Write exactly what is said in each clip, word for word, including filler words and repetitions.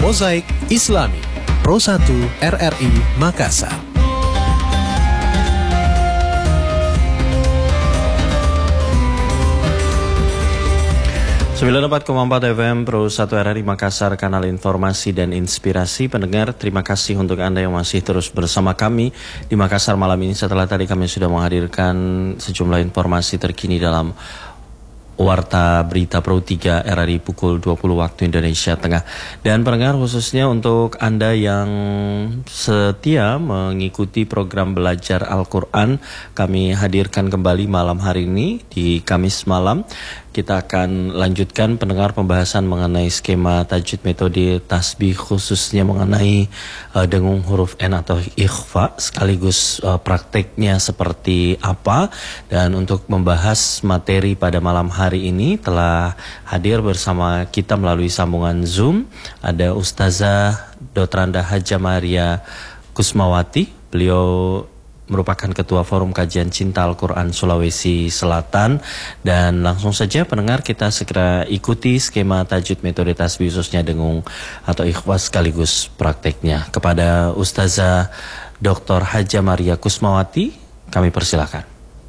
Mozaik Islami Pro satu R R I Makassar. sembilan puluh empat koma empat F M Pro satu R R I Makassar, kanal informasi dan inspirasi. Pendengar, terima kasih untuk Anda yang masih terus bersama kami di Makassar malam ini. Setelah tadi kami sudah menghadirkan sejumlah informasi terkini dalam Warta Berita Pro tiga R R I pukul dua puluh waktu Indonesia Tengah. Dan pendengar, khususnya untuk Anda yang setia mengikuti program belajar Al-Quran, kami hadirkan kembali malam hari ini di Kamis malam. Kita akan lanjutkan pendengar pembahasan mengenai skema tajwid metode tasbih, khususnya mengenai uh, dengung huruf N atau ikhfa, sekaligus uh, prakteknya seperti apa. Dan untuk membahas materi pada malam hari ini telah hadir bersama kita melalui sambungan Zoom ada Ustazah Doktor Randa Haja Maria Kusmawati. Beliau merupakan Ketua Forum Kajian Cinta Al-Quran Sulawesi Selatan. Dan langsung saja pendengar, kita segera ikuti skema tajwid metode tasbih khususnya dengung atau ikhfa sekaligus prakteknya. Kepada Ustazah Doktor Haja Maria Kusmawati, kami persilakan.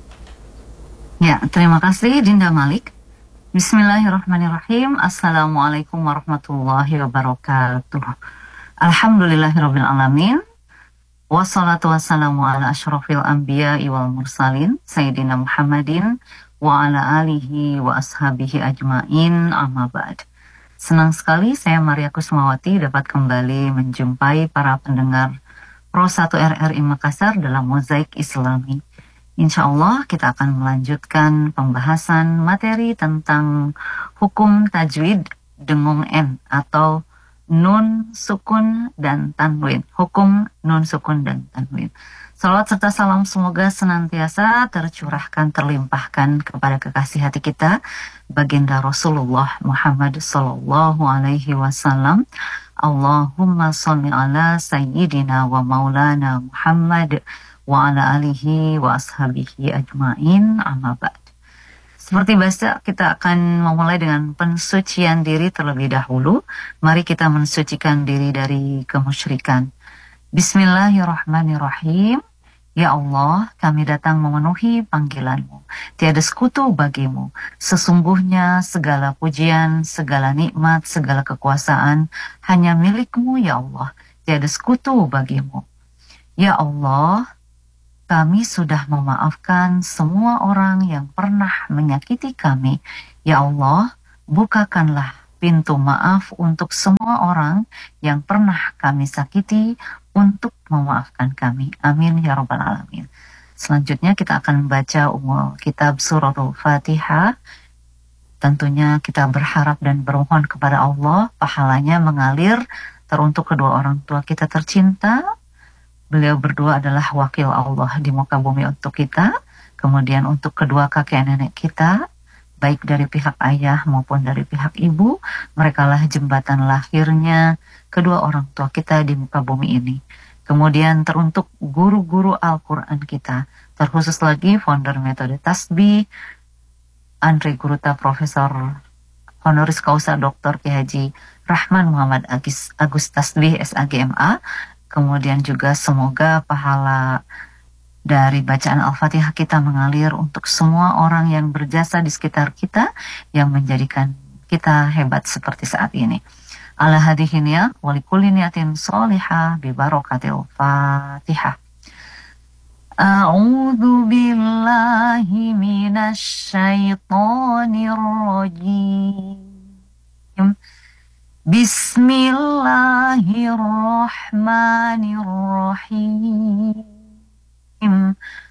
Ya, terima kasih Dinda Malik. Bismillahirrahmanirrahim. Assalamualaikum warahmatullahi wabarakatuh. Alhamdulillahirabbil alamin. Wassalatu wassalamu ala asyrafil anbiya wal mursalin Sayyidina Muhammadin wa ala alihi wa ashabihi ajmain, amma ba'd. Senang sekali saya Maria Kusmawati dapat kembali menjumpai para pendengar Pro satu R R I Makassar dalam Mozaik Islami. Insya Allah kita akan melanjutkan pembahasan materi tentang hukum tajwid dengung N atau nun sukun dan tanwin. Hukum nun sukun dan tanwin. Salawat serta salam semoga senantiasa tercurahkan, terlimpahkan kepada kekasih hati kita, baginda Rasulullah Muhammad sallallahu alaihi wasallam. Allahumma sholli ala sayyidina wa maulana Muhammad wa ala alihi wa ashabihi ajmain, amma ba'd. Seperti biasa, kita akan memulai dengan pensucian diri terlebih dahulu. Mari kita mensucikan diri dari kemusyrikan. Bismillahirrahmanirrahim. Ya Allah, kami datang memenuhi panggilan-Mu. Tiada sekutu bagimu. Sesungguhnya segala pujian, segala nikmat, segala kekuasaan hanya milik-Mu, ya Allah. Tiada sekutu bagimu. Ya Allah, kami sudah memaafkan semua orang yang pernah menyakiti kami. Ya Allah, bukakanlah pintu maaf untuk semua orang yang pernah kami sakiti untuk memaafkan kami. Amin ya rabbal alamin. Selanjutnya kita akan membaca umul kitab surah Al-Fatihah. Tentunya kita berharap dan bermohon kepada Allah pahalanya mengalir teruntuk kedua orang tua kita tercinta. Beliau berdua adalah wakil Allah di muka bumi untuk kita, kemudian untuk kedua kakek nenek kita, baik dari pihak ayah maupun dari pihak ibu, merekalah jembatan lahirnya kedua orang tua kita di muka bumi ini. Kemudian teruntuk guru-guru Al-Quran kita, terkhusus lagi founder metode tasbih, Andre Guruta Profesor Honoris Causa Doktor Kiai Haji Rahman Muhammad Agus, Agus Tasbih S A G M A. Kemudian juga semoga pahala dari bacaan Al-Fatihah kita mengalir untuk semua orang yang berjasa di sekitar kita, yang menjadikan kita hebat seperti saat ini. Ala hadihin ya, walikulli niyatin sholihah bi barakatil Fatihah. A'udzu billahi minasy syaithanir rajim. Bismillahirrahmanirrahim.